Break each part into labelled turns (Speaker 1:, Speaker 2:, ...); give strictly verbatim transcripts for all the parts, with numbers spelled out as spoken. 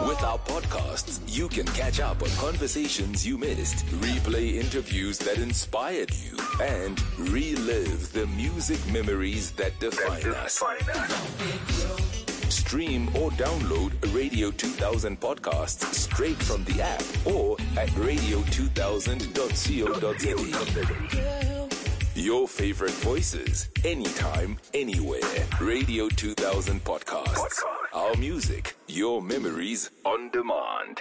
Speaker 1: With our podcasts, you can catch up on conversations you missed, replay interviews that inspired you, and relive the music memories that define us. Stream or download Radio two thousand podcasts straight from the app or at radio two thousand dot co dot za. Your favorite voices, anytime, anywhere. Radio two thousand podcasts. Our music, your memories on demand.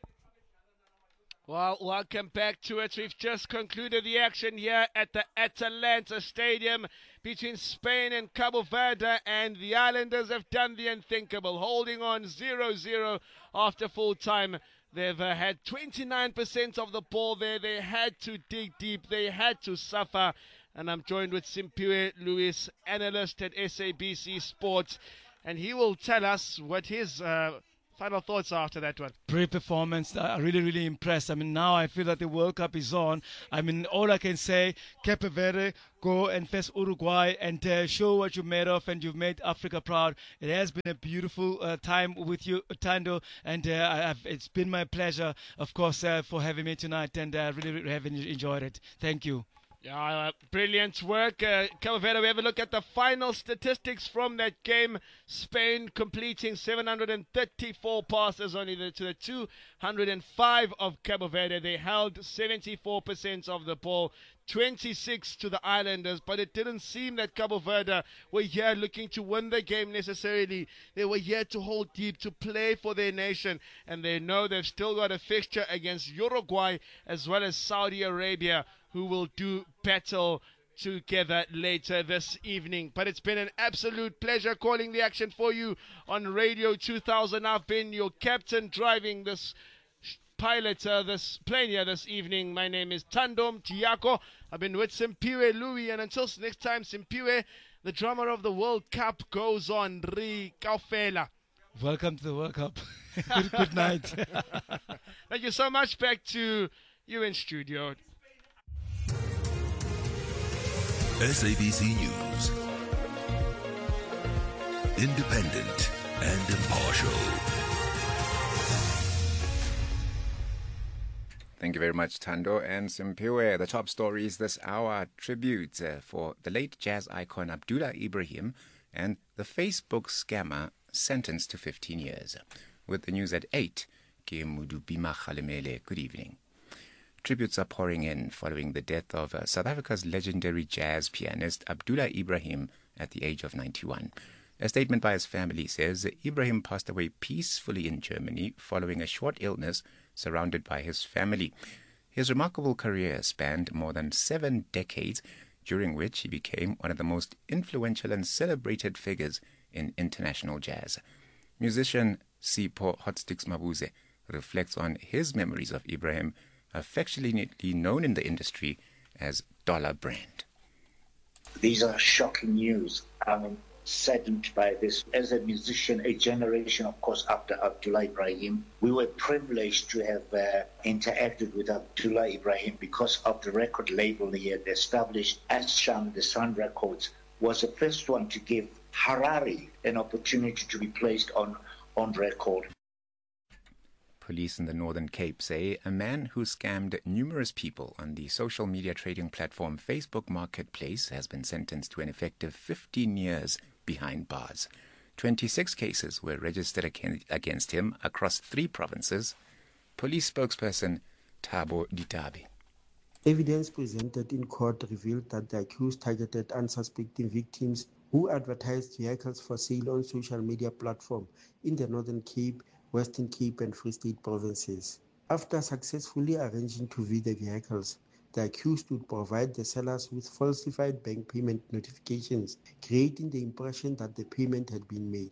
Speaker 2: Well, welcome back to it. We've just concluded the action here at the Atalanta Stadium between Spain and Cabo Verde, and the Islanders have done the unthinkable, holding on zero zero after full time. They've uh, had twenty-nine percent of the ball there. They had to dig deep. They had to suffer. And I'm joined with Simphiwe Lewis, analyst at S A B C Sports, and he will tell us what his uh, final thoughts are after that one.
Speaker 3: Great performance. I'm really, really impressed. I mean, now I feel that the World Cup is on. I mean, all I can say, Cape Verde, go and face Uruguay and uh, show what you're made of, and you've made Africa proud. It has been a beautiful uh, time with you, Thando, and uh, I've, it's been my pleasure, of course, uh, for having me tonight, and I uh, really, really have enjoyed it. Thank you.
Speaker 2: Yeah, uh, brilliant work. Uh, Cabo Verde, we have a look at the final statistics from that game. Spain completing seven hundred thirty-four passes only the, to the two hundred five of Cabo Verde. They held seventy-four percent of the ball, twenty-six to the Islanders, but it didn't seem that Cabo Verde were here looking to win the game necessarily. They were here to hold deep, to play for their nation, and they know they've still got a fixture against Uruguay as well as Saudi Arabia, who will do battle together later this evening. But it's been an absolute pleasure calling the action for you on Radio two thousand. I've been your captain driving this pilot, uh, this plane here this evening. My name is Thando Mthiako. I've been with Simphiwe Louis, and until next time, Simphiwe, the drama of the World Cup goes on. Re Kaufela.
Speaker 3: Welcome to the World Cup. good, good night.
Speaker 2: Thank you so much. Back to you in studio.
Speaker 1: S A B C News. Independent and impartial.
Speaker 4: Thank you very much, Thando and Simphiwe. The top stories this hour: tribute uh, for the late jazz icon Abdullah Ibrahim and the Facebook scammer sentenced to fifteen years. With the news at eight, Ke Mudubima Khalemele. Good evening. Tributes are pouring in following the death of uh, South Africa's legendary jazz pianist Abdullah Ibrahim at the age of ninety-one. A statement by his family says Ibrahim passed away peacefully in Germany following a short illness, surrounded by his family. His remarkable career spanned more than seven decades, during which he became one of the most influential and celebrated figures in international jazz. Musician Sipho Hotsticks Mabuse reflects on his memories of Ibrahim, affectionately known in the industry as Dollar Brand.
Speaker 5: These are shocking news. I'm saddened by this. As a musician, a generation, of course, after Abdullah Ibrahim, we were privileged to have uh, interacted with Abdullah Ibrahim because of the record label he had established. Asham, the Sun Records, was the first one to give Harare an opportunity to be placed on, on record.
Speaker 4: Police in the Northern Cape say a man who scammed numerous people on the social media trading platform Facebook Marketplace has been sentenced to an effective fifteen years behind bars. twenty-six cases were registered against him across three provinces. Police spokesperson Thabo Ditabe.
Speaker 6: Evidence presented in court revealed that the accused targeted unsuspecting victims who advertised vehicles for sale on social media platforms in the Northern Cape, Western Cape and Free State provinces. After successfully arranging to view the vehicles, the accused would provide the sellers with falsified bank payment notifications, creating the impression that the payment had been made.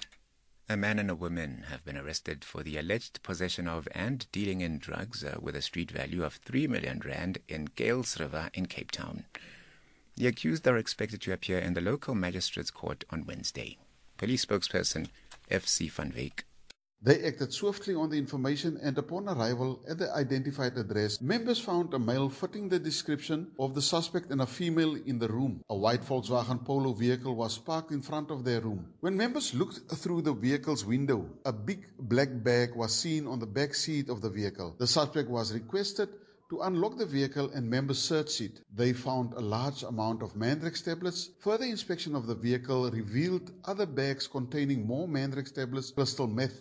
Speaker 4: A man and a woman have been arrested for the alleged possession of and dealing in drugs uh, with a street value of three million rand in Gales River in Cape Town. The accused are expected to appear in the local magistrate's court on Wednesday. Police spokesperson F C van Wyk.
Speaker 7: They acted swiftly on the information, and upon arrival at the identified address, members found a male fitting the description of the suspect and a female in the room. A white Volkswagen Polo vehicle was parked in front of their room. When members looked through the vehicle's window, a big black bag was seen on the back seat of the vehicle. The suspect was requested to unlock the vehicle and members searched it. They found a large amount of Mandrax tablets. Further inspection of the vehicle revealed other bags containing more Mandrax tablets, crystal meth.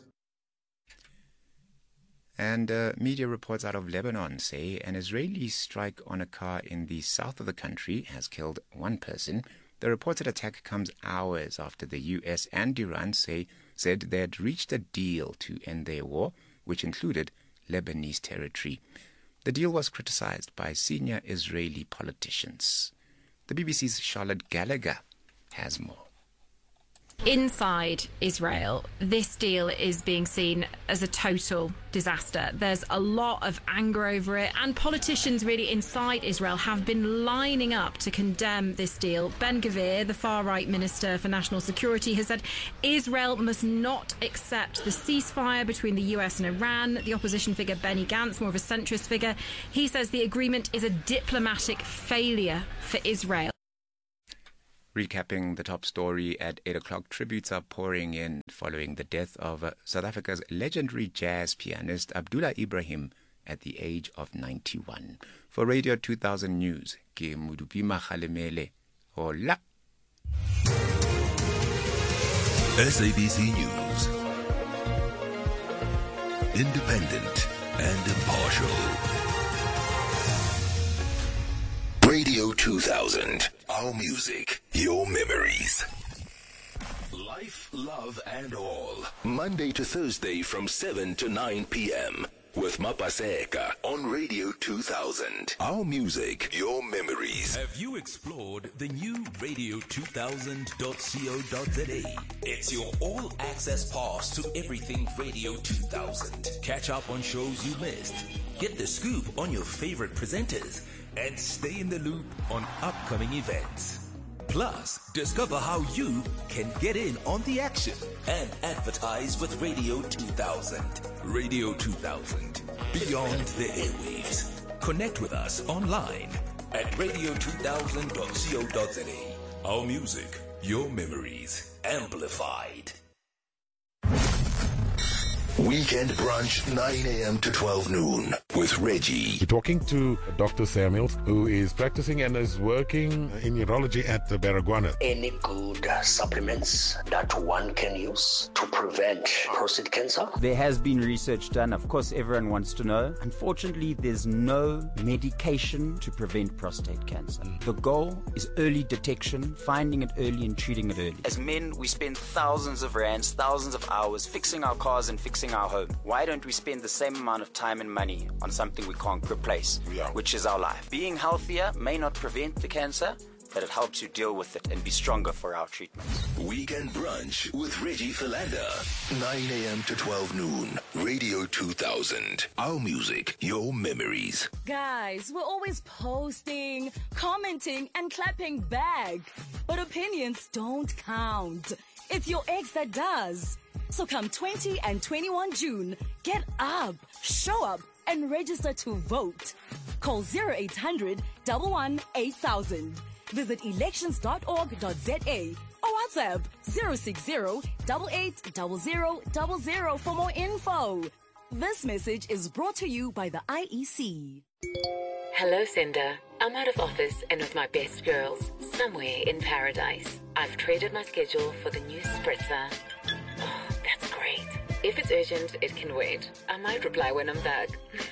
Speaker 4: And uh, media reports out of Lebanon say an Israeli strike on a car in the south of the country has killed one person. The reported attack comes hours after the U S and Iran say said they had reached a deal to end their war, which included Lebanese territory. The deal was criticized by senior Israeli politicians. The B B C's Charlotte Gallagher has more.
Speaker 8: Inside Israel, this deal is being seen as a total disaster. There's a lot of anger over it, and politicians really inside Israel have been lining up to condemn this deal. Ben Gvir, the far-right Minister for National Security, has said Israel must not accept the ceasefire between the U S and Iran. The opposition figure Benny Gantz, more of a centrist figure, he says the agreement is a diplomatic failure for Israel.
Speaker 4: Recapping the top story at eight o'clock, tributes are pouring in following the death of uh, South Africa's legendary jazz pianist Abdullah Ibrahim at the age of ninety-one. For Radio two thousand News, ke Mudupi Makhalemele. Hola.
Speaker 1: S A B C News. Independent and impartial. Radio two thousand. Our music, your memories. Life, love, and all. Monday to Thursday from seven to nine p.m. with Mapaseka on Radio two thousand. Our music, your memories. Have you explored the new radio two thousand dot co dot za? It's your all-access pass to everything Radio two thousand. Catch up on shows you missed. Get the scoop on your favorite presenters. And stay in the loop on upcoming events. Plus, discover how you can get in on the action and advertise with Radio two thousand. Radio two thousand, beyond the airwaves. Connect with us online at radio two thousand dot co dot za. Our music, your memories, amplified. Weekend brunch, nine a.m. to twelve noon with Reggie.
Speaker 9: We're talking to Doctor Samuels, who is practicing and is working in urology at the Baragwana.
Speaker 10: Any good supplements that one can use to prevent prostate cancer?
Speaker 11: There has been research done. Of course, everyone wants to know. Unfortunately, there's no medication to prevent prostate cancer. The goal is early detection, finding it early and treating it early. As men, we spend thousands of rands, thousands of hours fixing our cars and fixing our home. Why don't we spend the same amount of time and money on something we can't replace, yeah. which is our life? Being healthier may not prevent the cancer, but it helps you deal with it and be stronger for our treatments.
Speaker 1: Weekend brunch with Reggie Philander, nine a.m. to twelve noon. Radio two thousand. Our music, your memories.
Speaker 12: Guys, we're always posting, commenting, and clapping back. But opinions don't count. It's your ex that does. So come twentieth and twenty-first of June, get up, show up, and register to vote. Call zero eight hundred, one one, eight thousand. Visit elections dot org dot za or WhatsApp zero six zero, eight eight zero zero zero zero for more info. This message is brought to you by the I E C.
Speaker 13: Hello, Sender. I'm out of office and with my best girls, somewhere in paradise. I've traded my schedule for the new spritzer. Oh, that's great. If it's urgent, it can wait. I might reply when I'm back.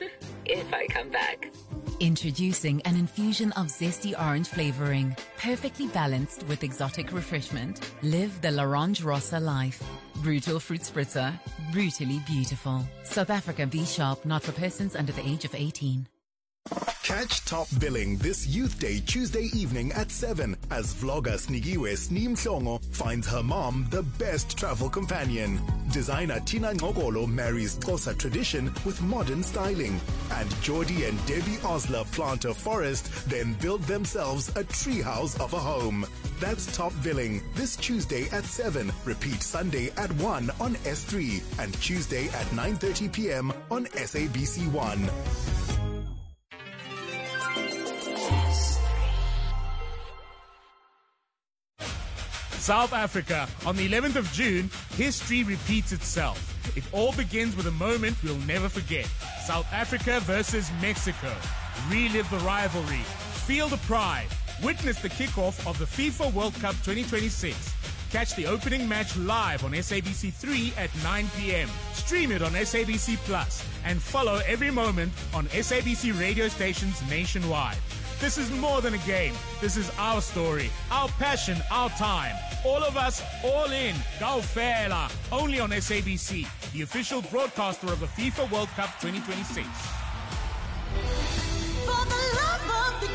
Speaker 13: If I come back.
Speaker 14: Introducing an infusion of zesty orange flavoring, perfectly balanced with exotic refreshment. Live the L'Orange Rossa life. Brutal fruit spritzer, brutally beautiful. South Africa B Sharp, not for persons under the age of eighteen.
Speaker 15: Catch Top Billing this Youth Day Tuesday evening at seven as vlogger Snigiwe Sneem Mhlongo finds her mom the best travel companion. Designer Tina Ngogolo marries Xhosa tradition with modern styling. And Geordie and Debbie Osler plant a forest, then build themselves a treehouse of a home. That's Top Billing. This Tuesday at seven. Repeat Sunday at one on S three. And Tuesday at nine thirty p.m. on S A B C one.
Speaker 16: South Africa. On the eleventh of June, history repeats itself. It all begins with a moment we'll never forget. South Africa versus Mexico. Relive the rivalry. Feel the pride. Witness the kickoff of the FIFA World Cup twenty twenty-six. Catch the opening match live on S A B C three at nine p.m. Stream it on S A B C Plus and follow every moment on S A B C radio stations nationwide. This is more than a game. This is our story, our passion, our time. All of us, all in. Go Fela. Only on S A B C, the official broadcaster of the FIFA World Cup twenty twenty-six.
Speaker 17: For the love of the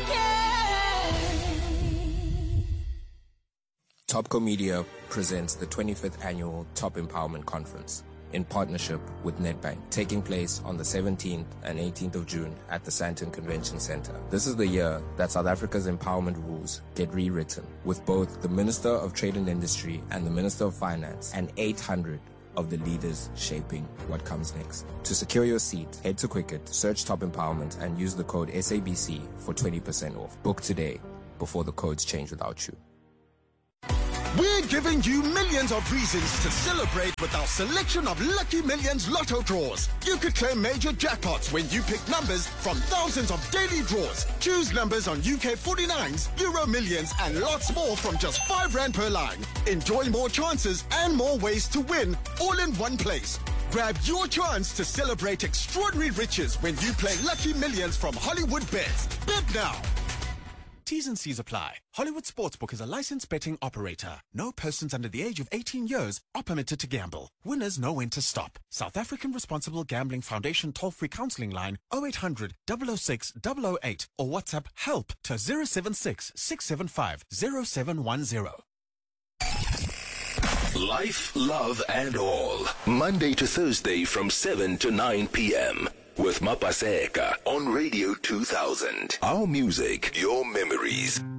Speaker 17: game.
Speaker 18: Topco Media presents the twenty-fifth Annual Top Empowerment Conference in partnership with Nedbank, taking place on the seventeenth and eighteenth of June at the Sandton Convention Center. This is the year that South Africa's empowerment rules get rewritten, with both the Minister of Trade and Industry and the Minister of Finance and eight hundred of the leaders shaping what comes next. To secure your seat, head to Quicket, search Top Empowerment and use the code S A B C for twenty percent off. Book today before the codes change without you.
Speaker 19: We're giving you millions of reasons to celebrate with our selection of Lucky Millions Lotto draws. You could claim major jackpots when you pick numbers from thousands of daily draws. Choose numbers on U K forty-nines, Euro Millions, and lots more from just five rand per line. Enjoy more chances and more ways to win, all in one place. Grab your chance to celebrate extraordinary riches when you play Lucky Millions from Hollywood Bets. Bet now. T's and C's apply. Hollywood Sportsbook is a licensed betting operator. No persons under the age of eighteen years are permitted to gamble. Winners know when to stop. South African Responsible Gambling Foundation toll-free counseling line oh eight hundred, double oh six, double oh eight or WhatsApp HELP to zero seven six, six seven five, zero seven one zero.
Speaker 1: Life, love, and all. Monday to Thursday from seven to nine p.m. with Mapaseka on Radio two thousand. Our music, your memories.